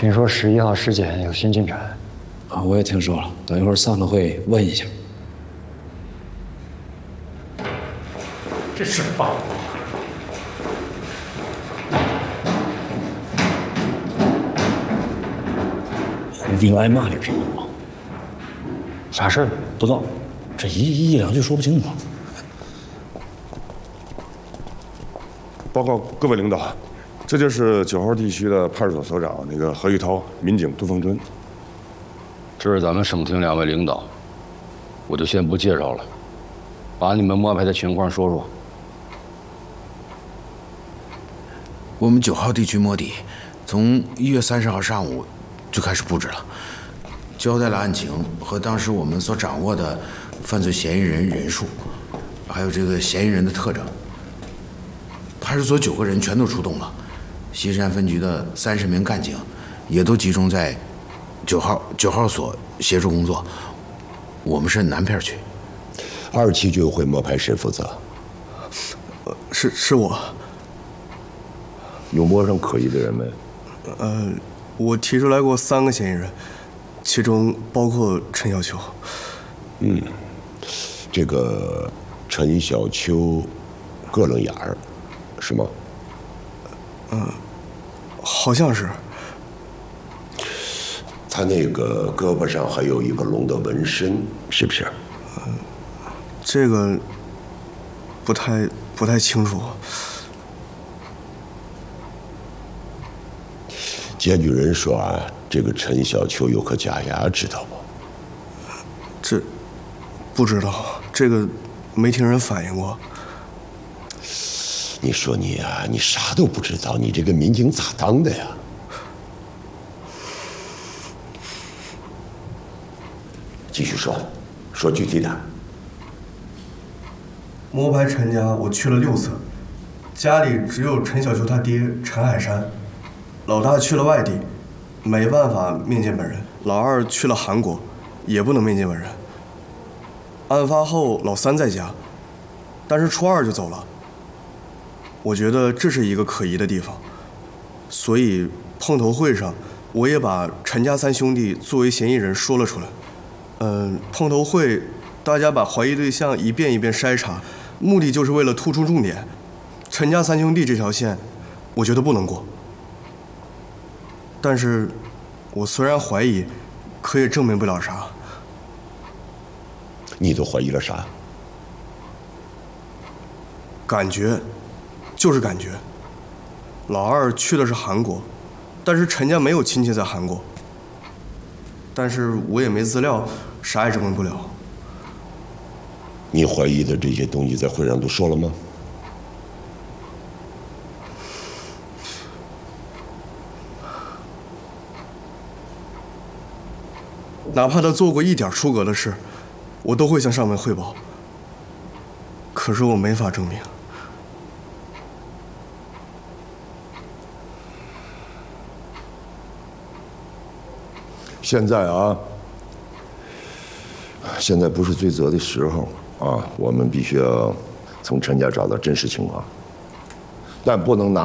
听说11号尸检有新进展。 啊，我也听说了，等一会儿散了会问一下。 这是报。 红弟挨骂点什么吗？ 啥事儿？ 不知道，这一两句说不清楚。 报告各位领导，这就是9号地区的派出所所长那个何玉涛，民警杜凤珍。 这是咱们省厅2位领导，我就先不介绍了，把你们摸排的情况说说。 我们9号地区摸底，从1月30号上午就开始布置了，交代了案情和当时我们所掌握的犯罪嫌疑人人数，还有这个嫌疑人的特征。派出所9个人全都出动了，西山分局的30名干警也都集中在9号所协助工作。我们是南片区。 27军会摸排谁负责？ 是我。 有摸上可疑的人没？ 我提出来过3个嫌疑人，其中包括陈小秋。 这个陈小秋个楞眼儿，是吗？ 好像是。 他那个胳膊上还有一个龙的纹身，是不是？ 这个不太清楚。 检举人说啊，这个陈小秋有颗假牙，知道不？ 这不知道，这个没听人反映过。 你说你啊，你啥都不知道，你这个民警咋当的呀？继续说，说具体点。 摸排陈家，我去了6次，家里只有陈小秋他爹陈海山，老大去了外地，没办法面见本人；老二去了韩国，也不能面见本人。案发后，老三在家，但是初2就走了。我觉得这是一个可疑的地方，所以碰头会上，我也把陈家3兄弟作为嫌疑人说了出来。碰头会，大家把怀疑对象一遍一遍筛查，目的就是为了突出重点。陈家3兄弟这条线，我觉得不能过。但是，我虽然怀疑，可也证明不了啥。 你都怀疑了啥？ 感觉，就是感觉。老二去的是韩国，但是陈家没有亲戚在韩国。但是我也没资料，啥也证明不了。 你怀疑的这些东西在会上都说了吗？ 哪怕他做过一点出格的事，我都会向上面汇报。可是我没法证明。 现在不是追责的时候啊，我们必须要从陈家找到真实情况，但不能拿